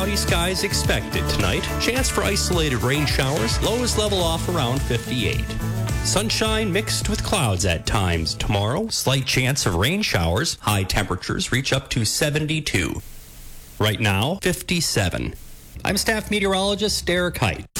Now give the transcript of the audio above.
cloudy skies expected tonight. Chance for isolated rain showers. Lows level off around 58. Sunshine mixed with clouds at times tomorrow. Slight chance of rain showers. High temperatures reach up to 72. Right now, 57. I'm staff meteorologist Derek Height.